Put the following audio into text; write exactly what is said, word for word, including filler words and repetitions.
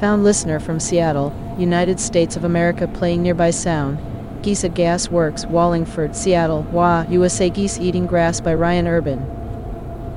Found listener from Seattle, United States of America playing nearby sound. Geese at Gas Works, Wallingford, Seattle, W A, U S A. Geese eating grass by Ryan Urban.